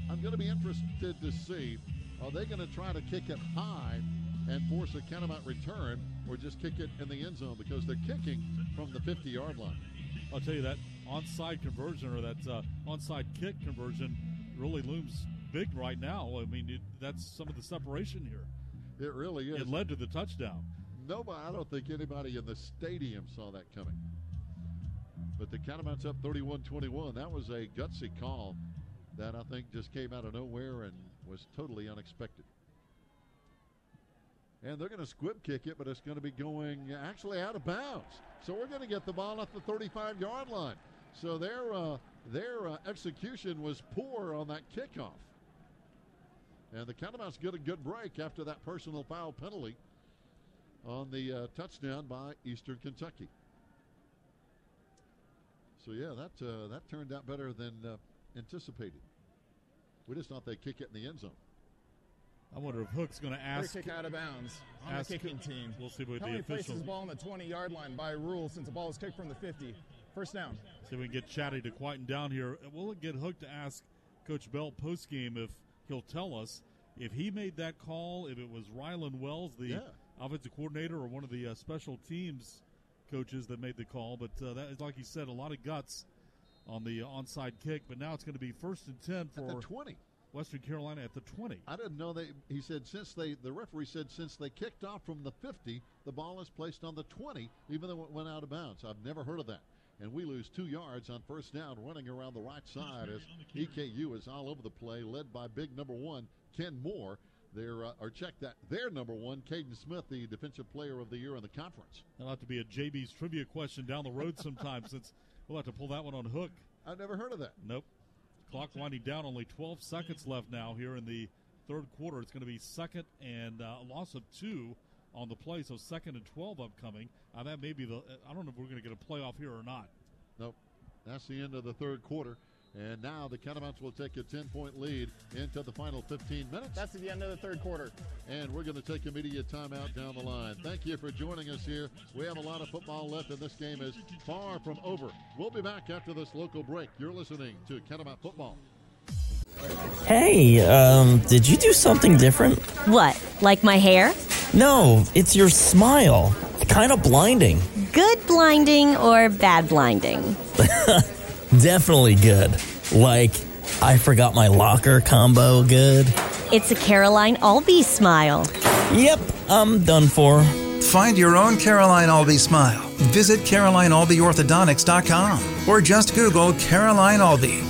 I'm going to be interested to see, are they going to try to kick it high and force a countermount return, or just kick it in the end zone, because they're kicking from the 50-yard line. I'll tell you, that onside conversion, or that onside kick conversion, really looms big right now. I mean, that's some of the separation here. It really is. It led to the touchdown. Nobody, I don't think anybody in the stadium saw that coming. But the Catamounts up 31-21. That was a gutsy call that I think just came out of nowhere and was totally unexpected. And they're going to squib kick it, but it's going to be going actually out of bounds. So we're going to get the ball at the 35-yard line. So their execution was poor on that kickoff. And the Catamounts get a good break after that personal foul penalty on the touchdown by Eastern Kentucky. So, yeah, that turned out better than anticipated. We just thought they'd kick it in the end zone. I wonder if Hook's going to ask. Kick out of bounds on the kicking team. We'll see what Penalty the official. places the ball on the 20-yard line by rule since the ball was kicked from the 50. First down. See if we can get Chatty to quieten down here. We'll get Hook to ask Coach Bell postgame if he'll tell us if he made that call, if it was Rylan Wells, the offensive coordinator, or one of the special teams coaches that made the call. But that is, like he said, a lot of guts on the onside kick. But now it's going to be 1st and 10 for at the 20. Western Carolina at the 20. I didn't know he said the referee said since they kicked off from the 50, the ball is placed on the 20, even though it went out of bounds. I've never heard of that. And we lose 2 yards on first down, running around the right side as EKU is all over the play, led by big number 1, Ken Moore. Their number 1, Caden Smith, the defensive player of the year in the conference. That'll have to be a JB's trivia question down the road sometime, since we'll have to pull that one on Hook. I've never heard of that. Nope. Clock winding down, only 12 seconds left now here in the third quarter. It's going to be second and a loss of 2 on the play, so 2nd and 12 upcoming. That may be I don't know if we're going to get a playoff here or not. Nope. That's the end of the third quarter. And now the Catamounts will take a 10-point lead into the final 15 minutes. That's at the end of the third quarter. And we're going to take immediate timeout down the line. Thank you for joining us here. We have a lot of football left, and this game is far from over. We'll be back after this local break. You're listening to Catamount Football. Hey, did you do something different? What, like my hair? No, it's your smile. Kind of blinding. Good blinding or bad blinding? Definitely good. Like, I forgot my locker combo good. It's a Caroline Albee smile. Yep, I'm done for. Find your own Caroline Albee smile. Visit CarolineAlbeeOrthodontics.com or just Google Caroline Albee.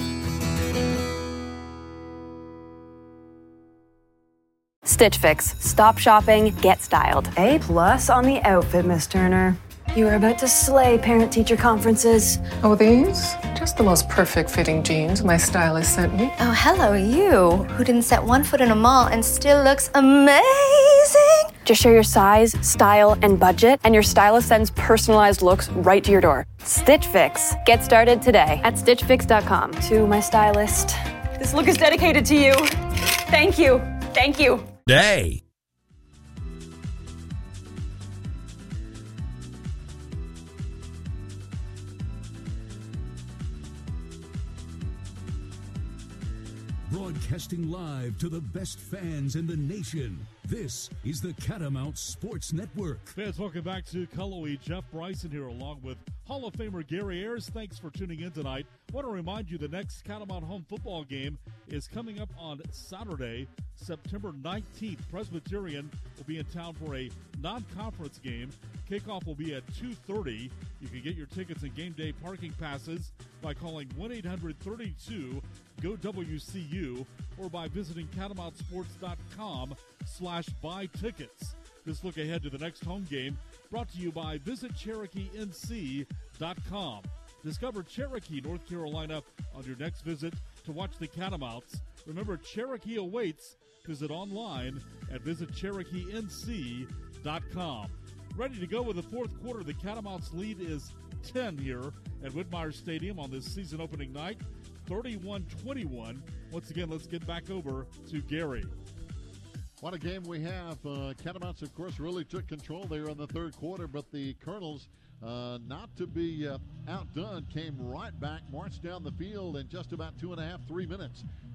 Stitch Fix. Stop shopping, get styled. A+ on the outfit, Miss Turner. You are about to slay parent-teacher conferences. Oh, these? Just the most perfect fitting jeans my stylist sent me. Oh, hello, you, who didn't set one foot in a mall and still looks amazing. Just share your size, style, and budget, and your stylist sends personalized looks right to your door. Stitch Fix. Get started today at StitchFix.com. To my stylist. This look is dedicated to you. Thank you. Thank you. Day. Broadcasting live to the best fans in the nation. This is the Catamount Sports Network. Fans, welcome back to Cullowhee. Jeff Bryson here along with Hall of Famer Gary Ayers. Thanks for tuning in tonight. I want to remind you the next Catamount home football game is coming up on Saturday, September 19th. Presbyterian will be in town for a non-conference game. Kickoff will be at 2:30. You can get your tickets and game day parking passes by calling 1-800-32-GO-WCU or by visiting catamountsports.com/buy tickets. This look ahead to the next home game brought to you by visitcherokeenc.com. Discover Cherokee, North Carolina on your next visit to watch the Catamounts. Remember, Cherokee awaits. Visit online at visitcherokeenc.com. Ready to go with the fourth quarter. The Catamounts lead is 10 here at Whitmire Stadium on this season opening night, 31-21. Once again, let's get back over to Gary. What a game we have. Catamounts, of course, really took control there in the third quarter, but the Colonels, not to be outdone, came right back, marched down the field in just about 2.5, 3 minutes.